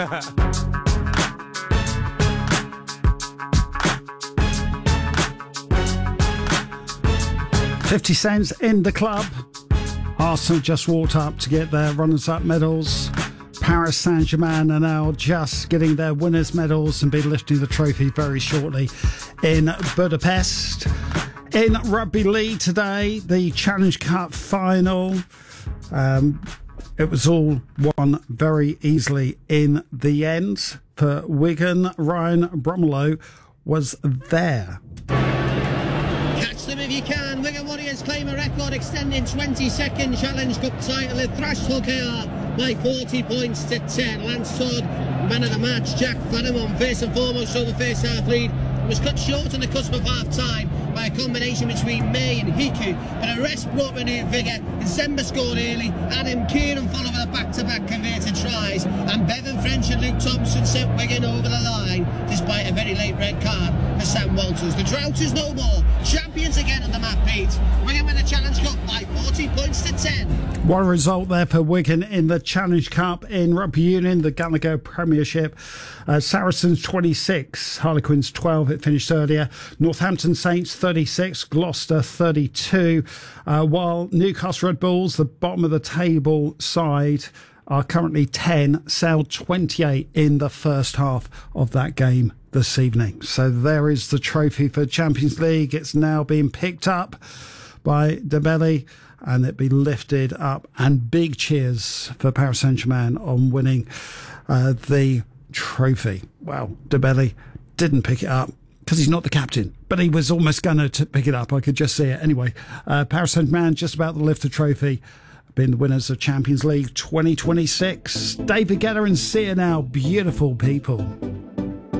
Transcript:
$50 cents in the club. Arsenal just walked up to get their runners-up medals. Paris Saint-Germain are now just getting their winners' medals and be lifting the trophy very shortly in Budapest. In Rugby League today, the Challenge Cup final. It was all won very easily in the end. For Wigan, Ryan Bromelow was there. Catch them if you can. Wigan Warriors claim a record extending 22nd Challenge Cup title. They thrashed Hull KR by 40 points to 10. Lance Todd, man of the match. Jack Fanamon, first and foremost, over the first half lead. Was cut short on the cusp of half-time by a combination between May and Hiku, but a rest brought renewed vigour. December scored early. Adam Kieran followed with a back-to-back converted tries, and Bevan French and Luke Thompson sent Wigan over the line despite a very late red card for Sam Walters. The drought is no more. Champions again on the map, Pete. Wigan win the Challenge Cup by 40 points to 10. What a result there for Wigan in the Challenge Cup. In Rugby Union, the Gallagher Premiership. Saracens 26, Harlequins 12, it finished earlier. Northampton Saints 36, Gloucester 32, while Newcastle Red Bulls, the bottom of the table side, are currently 10, sailed 28 in the first half of that game this evening. So there is the trophy for Champions League. It's now being picked up by Dembele, and it be lifted up, and big cheers for Paris Saint-Germain on winning the trophy. Well, Dembele didn't pick it up because he's not the captain, but he was almost going to pick it up. I could just see it. Anyway, Paris Saint-Germain just about to lift the trophy, being the winners of Champions League 2026. David Guetta and Sia now, beautiful people.